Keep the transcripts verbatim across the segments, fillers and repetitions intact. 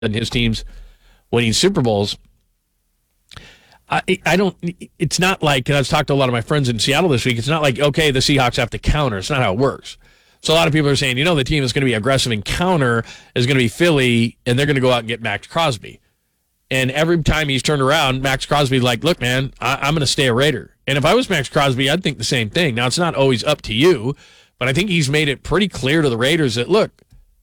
and his teams winning Super Bowls. I, I don't, it's not like, and I was talking to a lot of my friends in Seattle this week, it's not like, okay, the Seahawks have to counter. It's not how it works. So a lot of people are saying, you know, the team that's going to be aggressive and counter is going to be Philly, and they're going to go out and get Max Crosby. And every time he's turned around, Max Crosby's like, look, man, I, I'm going to stay a Raider. And if I was Max Crosby, I'd think the same thing. Now, it's not always up to you, but I think he's made it pretty clear to the Raiders that, look,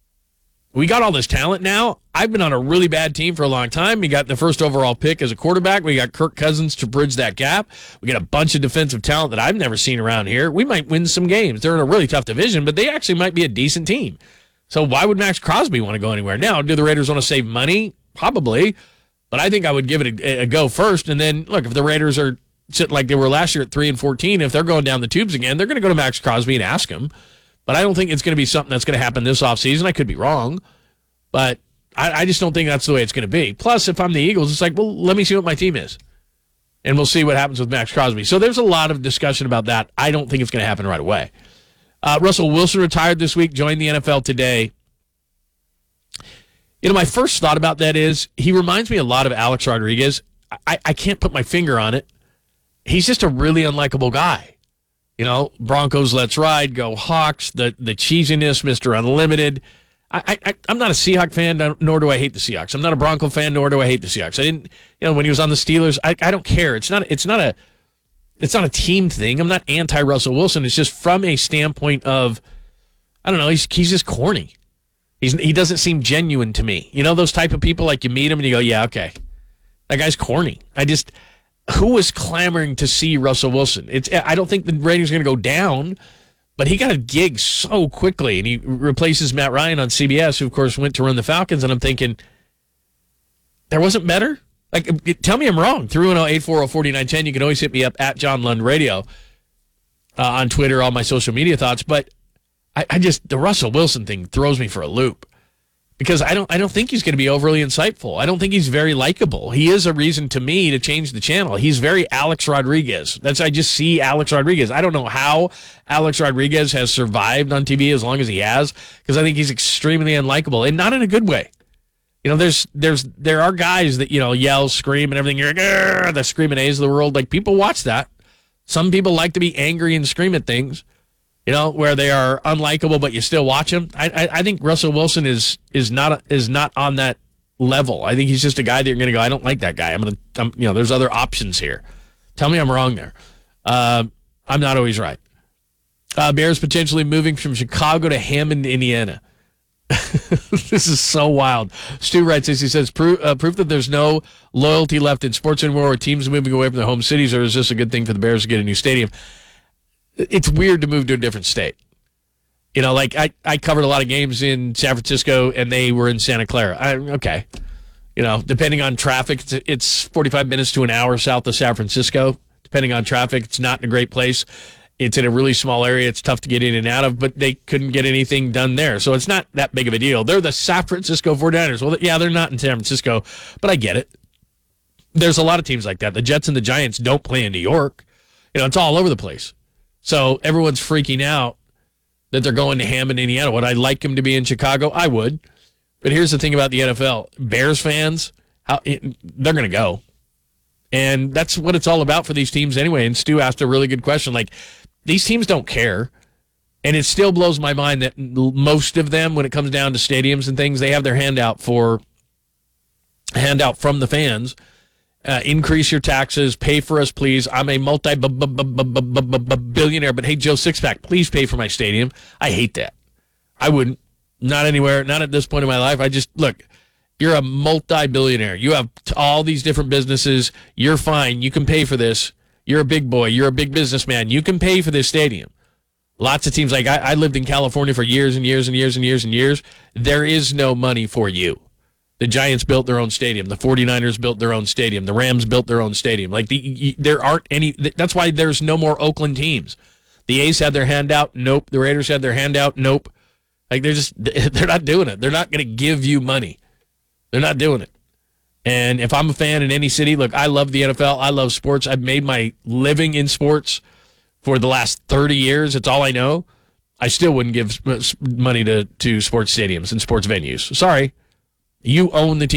we got all this talent now. I've been on a really bad team for a long time. We got the first overall pick as a quarterback. We got Kirk Cousins to bridge that gap. We got a bunch of defensive talent that I've never seen around here. We might win some games. They're in a really tough division, but they actually might be a decent team. So why would Max Crosby want to go anywhere? Now, do the Raiders want to save money? Probably. But I think I would give it a, a go first. And then, look, if the Raiders are sitting like they were last year at three and fourteen, if they're going down the tubes again, they're going to go to Max Crosby and ask him. But I don't think it's going to be something that's going to happen this offseason. I could be wrong. But I, I just don't think that's the way it's going to be. Plus, if I'm the Eagles, it's like, well, let me see what my team is. And we'll see what happens with Max Crosby. So there's a lot of discussion about that. I don't think it's going to happen right away. Uh, Russell Wilson retired this week, joined the N F L today. You know, my first thought about that is he reminds me a lot of Alex Rodriguez. I, I can't put my finger on it. He's just a really unlikable guy. You know, Broncos, let's ride, go Hawks, the, the cheesiness, Mister Unlimited. I, I, I'm not a Seahawks fan, nor do I hate the Seahawks. I'm not a Bronco fan, nor do I hate the Seahawks. I didn't, you know, when he was on the Steelers, I, I don't care. It's not, it's not a, it's not a team thing. I'm not anti Russell Wilson. It's just from a standpoint of, I don't know. He's he's just corny. He's he doesn't seem genuine to me. You know, those type of people, like you meet him and you go, yeah, okay, that guy's corny. I just, who was clamoring to see Russell Wilson? It's I don't think the ratings are going to go down. But he got a gig so quickly, and he replaces Matt Ryan on C B S, who, of course, went to run the Falcons. And I'm thinking, there wasn't better? Like, tell me I'm wrong. three one zero, eight four zero, four nine one zero. You can always hit me up at John Lund Radio uh, on Twitter, all my social media thoughts. But I, I just, the Russell Wilson thing throws me for a loop. Because I don't I don't think he's going to be overly insightful. I don't think he's very likable. He is a reason to me to change the channel. He's very Alex Rodriguez. That's I just see Alex Rodriguez. I don't know how Alex Rodriguez has survived on T V as long as he has, because I think he's extremely unlikable, and not in a good way. You know, there's there's there are guys that, you know, yell, scream, and everything. You're like, the screaming A's of the world. Like, people watch that. Some people like to be angry and scream at things. You know, where they are unlikable, but you still watch them. I, I, I think Russell Wilson is is not is not on that level. I think he's just a guy that you're going to go, I don't like that guy. I'm going to, you know, there's other options here. Tell me I'm wrong there. Uh, I'm not always right. Uh, Bears potentially moving from Chicago to Hammond, Indiana. This is so wild. Stu writes this. He says, proof, uh, proof that there's no loyalty left in sports anymore, or teams moving away from their home cities, or is this a good thing for the Bears to get a new stadium? It's weird to move to a different state. You know, like I, I covered a lot of games in San Francisco, and they were in Santa Clara. I, okay. You know, depending on traffic, it's, it's forty-five minutes to an hour south of San Francisco. Depending on traffic, it's not in a great place. It's in a really small area. It's tough to get in and out of, but they couldn't get anything done there. So it's not that big of a deal. They're the San Francisco forty-niners. Well, yeah, they're not in San Francisco, but I get it. There's a lot of teams like that. The Jets and the Giants don't play in New York. You know, it's all over the place. So everyone's freaking out that they're going to Hammond, Indiana. Would I like him to be in Chicago? I would. But here's the thing about the N F L. Bears fans, how, it, they're going to go. And that's what it's all about for these teams anyway. And Stu asked a really good question. Like, these teams don't care. And it still blows my mind that most of them, when it comes down to stadiums and things, they have their hand out for handout from the fans. Uh, increase your taxes, pay for us, please. I'm a multi-billionaire, but hey, Joe Sixpack, please pay for my stadium. I hate that. I wouldn't. Not anywhere, not at this point in my life. I just, look, you're a multi-billionaire. You have all these different businesses. You're fine. You can pay for this. You're a big boy. You're a big businessman. You can pay for this stadium. Lots of teams, like I, I lived in California for years and years and years and years and years. There is no money for you. The Giants built their own stadium. The forty-niners built their own stadium. The Rams built their own stadium. Like, the, there aren't any. That's why there's no more Oakland teams. The A's had their hand out. Nope. The Raiders had their hand out. Nope. Like, they're just, they're not doing it. They're not going to give you money. They're not doing it. And if I'm a fan in any city, look, I love the N F L. I love sports. I've made my living in sports for the last thirty years. It's all I know. I still wouldn't give money to, to sports stadiums and sports venues. Sorry. You own the team.